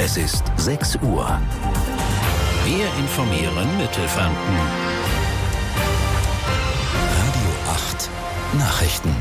Es ist 6 Uhr. Wir informieren Mittelfranken. Radio 8 Nachrichten.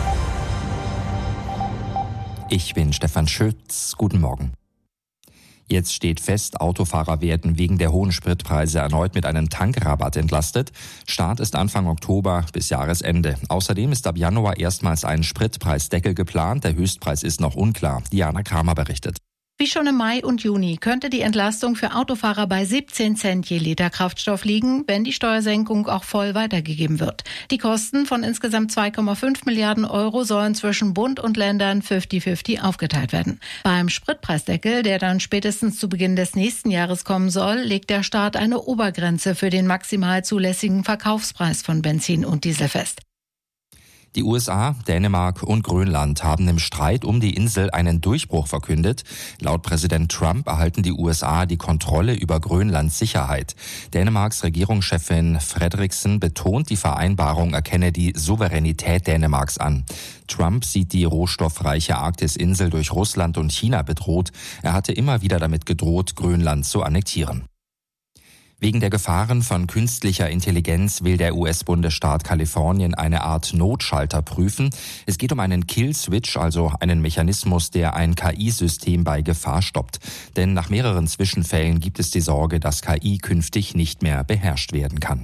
Ich bin Stefan Schütz. Guten Morgen. Jetzt steht fest, Autofahrer werden wegen der hohen Spritpreise erneut mit einem Tankrabatt entlastet. Start ist Anfang Oktober bis Jahresende. Außerdem ist ab Januar erstmals ein Spritpreisdeckel geplant. Der Höchstpreis ist noch unklar. Diana Kramer berichtet. Wie schon im Mai und Juni könnte die Entlastung für Autofahrer bei 17 Cent je Liter Kraftstoff liegen, wenn die Steuersenkung auch voll weitergegeben wird. Die Kosten von insgesamt 2,5 Milliarden Euro sollen zwischen Bund und Ländern 50-50 aufgeteilt werden. Beim Spritpreisdeckel, der dann spätestens zu Beginn des nächsten Jahres kommen soll, legt der Staat eine Obergrenze für den maximal zulässigen Verkaufspreis von Benzin und Diesel fest. Die USA, Dänemark und Grönland haben im Streit um die Insel einen Durchbruch verkündet. Laut Präsident Trump erhalten die USA die Kontrolle über Grönlands Sicherheit. Dänemarks Regierungschefin Frederiksen betont, die Vereinbarung erkenne die Souveränität Dänemarks an. Trump sieht die rohstoffreiche Arktisinsel durch Russland und China bedroht. Er hatte immer wieder damit gedroht, Grönland zu annektieren. Wegen der Gefahren von künstlicher Intelligenz will der US-Bundesstaat Kalifornien eine Art Notschalter prüfen. Es geht um einen Kill-Switch, also einen Mechanismus, der ein KI-System bei Gefahr stoppt. Denn nach mehreren Zwischenfällen gibt es die Sorge, dass KI künftig nicht mehr beherrscht werden kann.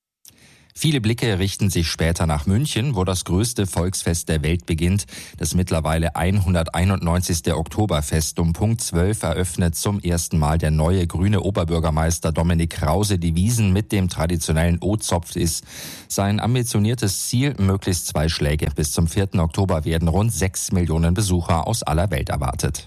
Viele Blicke richten sich später nach München, wo das größte Volksfest der Welt beginnt. Das mittlerweile 191. Oktoberfest um Punkt 12 eröffnet zum ersten Mal der neue grüne Oberbürgermeister Dominik Krause die Wiesn mit dem traditionellen O-Zopf ist. Sein ambitioniertes Ziel, möglichst 2 Schläge. Bis zum 4. Oktober werden rund 6 Millionen Besucher aus aller Welt erwartet.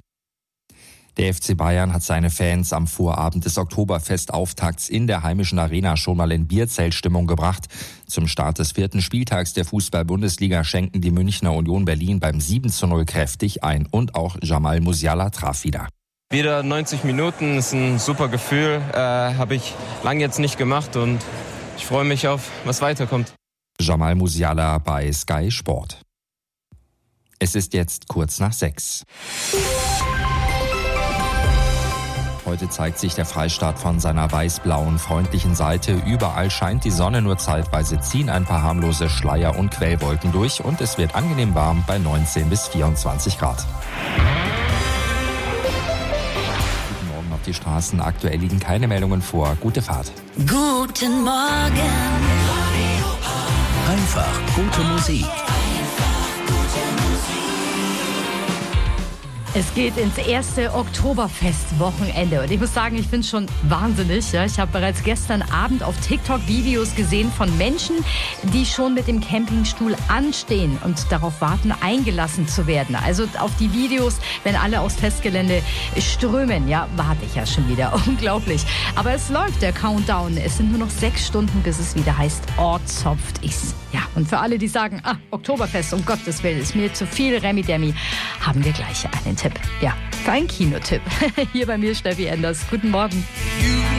Der FC Bayern hat seine Fans am Vorabend des Oktoberfestauftakts in der heimischen Arena schon mal in Bierzeltstimmung gebracht. Zum Start des 4. Spieltags der Fußball-Bundesliga schenken die Münchner Union Berlin beim 7:0 kräftig ein. Und auch Jamal Musiala traf wieder. Wieder 90 Minuten ist ein super Gefühl. Habe ich lange jetzt nicht gemacht und ich freue mich auf, was weiterkommt. Jamal Musiala bei Sky Sport. Es ist jetzt kurz nach 6. Heute zeigt sich der Freistaat von seiner weiß-blauen, freundlichen Seite. Überall scheint die Sonne, nur zeitweise ziehen ein paar harmlose Schleier- und Quellwolken durch und es wird angenehm warm bei 19 bis 24 Grad. Guten Morgen auf die Straßen. Aktuell liegen keine Meldungen vor. Gute Fahrt. Guten Morgen. Einfach gute Musik. Es geht ins erste Oktoberfest-Wochenende und ich muss sagen, ich bin schon wahnsinnig. Ja. Ich habe bereits gestern Abend auf TikTok Videos gesehen von Menschen, die schon mit dem Campingstuhl anstehen und darauf warten, eingelassen zu werden. Also auf die Videos, wenn alle aufs Festgelände strömen, ja, warte ich ja schon wieder. Unglaublich. Aber es läuft, der Countdown. Es sind nur noch 6 Stunden, bis es wieder heißt, Ortzopft ist. Ja, und für alle, die sagen, Oktoberfest, um Gottes Willen, ist mir zu viel Remi-Demi, haben wir gleich einen Tipp. Ja, kein Kinotipp. Hier bei mir Steffi Enders. Guten Morgen.